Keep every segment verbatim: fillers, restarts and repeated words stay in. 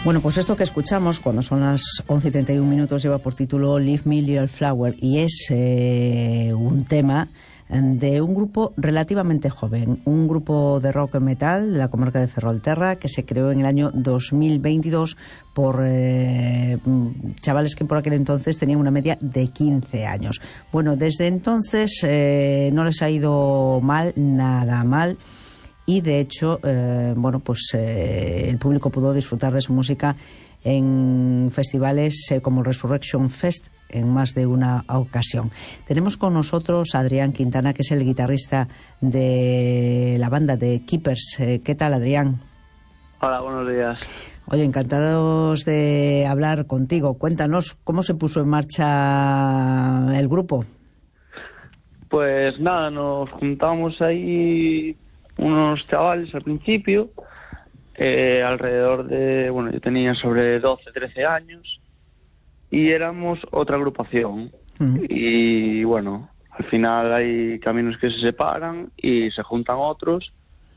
Bueno, pues esto que escuchamos cuando son las once y treinta y un minutos lleva por título Leave Me Little Flower y es eh, un tema de un grupo relativamente joven, un grupo de rock metal de la comarca de Ferrolterra que se creó en el año dos mil veintidós por eh, chavales que por aquel entonces tenían una media de quince años. Bueno, desde entonces eh, no les ha ido mal, nada mal. Y de hecho, eh, bueno, pues eh, el público pudo disfrutar de su música en festivales eh, como Resurrection Fest en más de una ocasión. Tenemos con nosotros a Adrián Quintana, que es el guitarrista de la banda de Keepers. Eh, ¿Qué tal, Adrián? Hola, buenos días. Oye, encantados de hablar contigo. Cuéntanos, ¿cómo se puso en marcha el grupo? Pues nada, nos juntamos ahí unos chavales al principio, eh, alrededor de, bueno, yo tenía sobre doce, trece años, y éramos otra agrupación. Uh-huh. Y bueno, al final hay caminos que se separan y se juntan otros,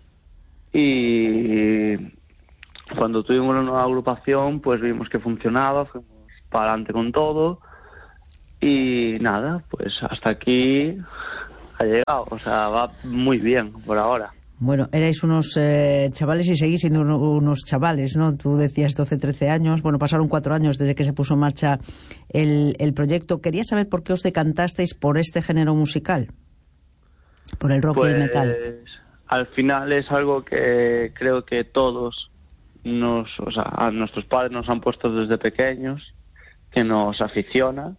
y cuando tuvimos una nueva agrupación, pues vimos que funcionaba, fuimos para adelante con todo, y nada, pues hasta aquí ha llegado, o sea, va muy bien por ahora. Bueno, erais unos eh, chavales y seguís siendo unos chavales, ¿no? Tú decías doce, trece años. Bueno, pasaron cuatro años desde que se puso en marcha el, el proyecto. Quería saber por qué os decantasteis por este género musical, por el rock pues, y el metal. Al final es algo que creo que todos, nos, o sea, a nuestros padres nos han puesto desde pequeños, que nos aficiona.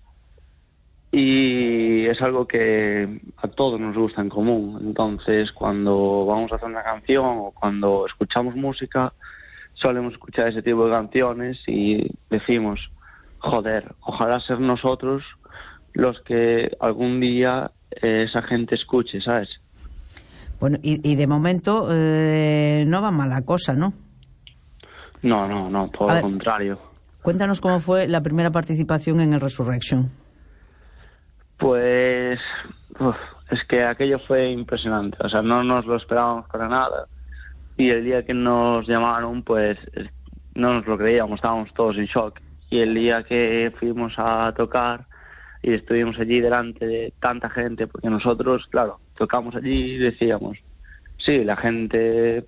Y es algo que a todos nos gusta en común. Entonces, cuando vamos a hacer una canción o cuando escuchamos música, solemos escuchar ese tipo de canciones y decimos, joder, ojalá ser nosotros los que algún día eh, esa gente escuche, ¿sabes? Bueno, y, y de momento eh, no va mala cosa, ¿no? No, no, no, todo lo contrario. Cuéntanos cómo fue la primera participación en el Resurrection. Pues uf, es que aquello fue impresionante, o sea, no nos lo esperábamos para nada, y el día que nos llamaron, pues no nos lo creíamos, estábamos todos en shock, y el día que fuimos a tocar y estuvimos allí delante de tanta gente, porque nosotros, claro, tocamos allí y decíamos, sí, la gente